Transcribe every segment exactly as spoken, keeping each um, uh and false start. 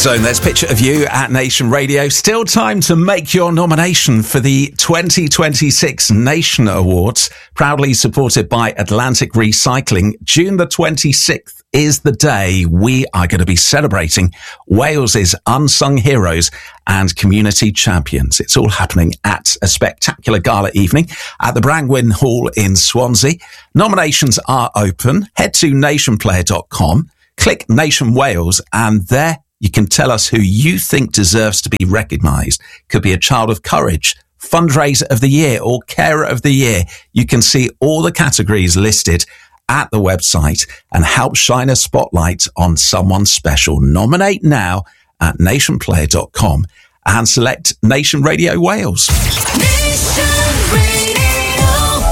Zone, there's a picture of you at Nation Radio. Still time to make your nomination for the twenty twenty-six Nation Awards, proudly supported by Atlantic Recycling. June the twenty-sixth is the day we are going to be celebrating Wales's unsung heroes and community champions. It's all happening at a spectacular gala evening at the Brangwyn Hall in Swansea. Nominations are open. Head to nation player dot com, click Nation Wales, and there you can tell us who you think deserves to be recognised. Could be a Child of Courage, Fundraiser of the Year, or Carer of the Year. You can see all the categories listed at the website and help shine a spotlight on someone special. Nominate now at nation player dot com and select Nation Radio Wales. Nation Radio.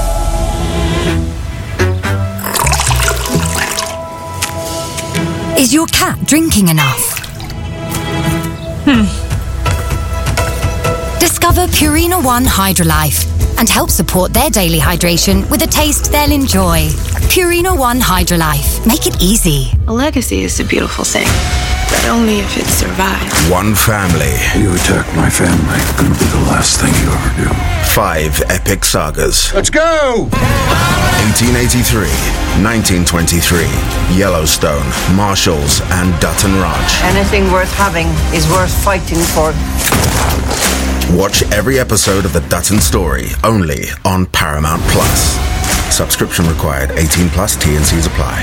Is your cat drinking enough? Hmm. Discover Purina One Hydrolife and help support their daily hydration with a taste they'll enjoy. Purina One Hydrolife. Make it easy. A legacy is a beautiful thing, but only if it survives. One family. You attack my family, gonna be the last thing you ever do. Five epic sagas. Let's go! eighteen eighty-three, nineteen twenty-three, Yellowstone, Marshalls, and Dutton Ranch. Anything worth having is worth fighting for. Watch every episode of The Dutton Story, only on Paramount Plus. Subscription required, eighteen plus, T and C's apply.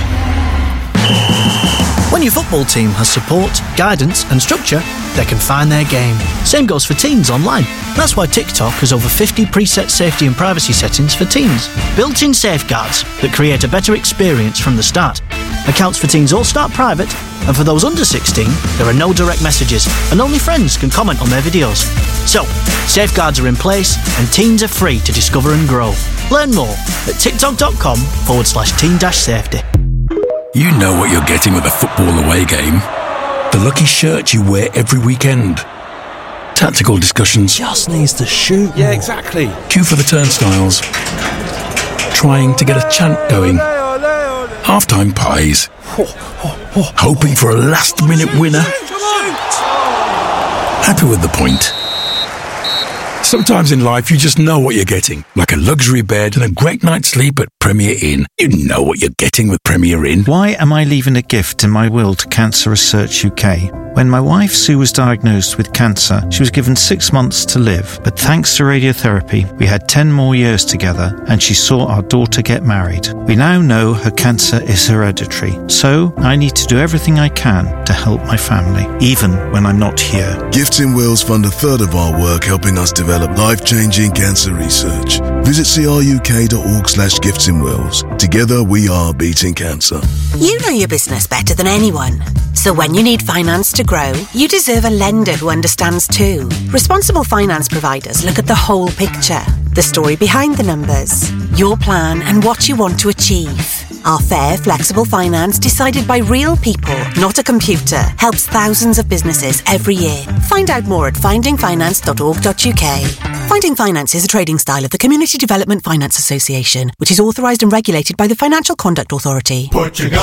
When your football team has support, guidance and structure, they can find their game. Same goes for teens online. That's why TikTok has over fifty preset safety and privacy settings for teens. Built-in safeguards that create a better experience from the start. Accounts for teens all start private, and for those under sixteen, there are no direct messages, and only friends can comment on their videos. So, safeguards are in place, and teens are free to discover and grow. Learn more at tiktok.com forward slash teen dash safety. You know what you're getting with a football away game. The lucky shirt you wear every weekend. Tactical discussions. Just needs to shoot. Yeah, exactly. Queue for the turnstiles. Trying to get a chant going. Halftime pies. Hoping for a last-minute winner. Happy with the point. Sometimes in life, you just know what you're getting. Like a luxury bed and a great night's sleep at Premier Inn. You know what you're getting with Premier Inn. Why am I leaving a gift in my will to Cancer Research U K? When my wife Sue was diagnosed with cancer, she was given six months to live. But thanks to radiotherapy, we had ten more years together and she saw our daughter get married. We now know her cancer is hereditary. So I need to do everything I can to help my family, even when I'm not here. Gifts in Wales fund a third of our work helping us develop life-changing cancer research. Visit cruk.org slash gifts in Wales. Together we are beating cancer. You know your business better than anyone. So when you need finance to grow, you deserve a lender who understands too. Responsible finance providers look at the whole picture, the story behind the numbers, your plan and what you want to achieve. Our fair, flexible finance decided by real people, not a computer, helps thousands of businesses every year. Find out more at finding finance dot org dot U K. Finding Finance is a trading style of the Community Development Finance Association, which is authorised and regulated by the Financial Conduct Authority.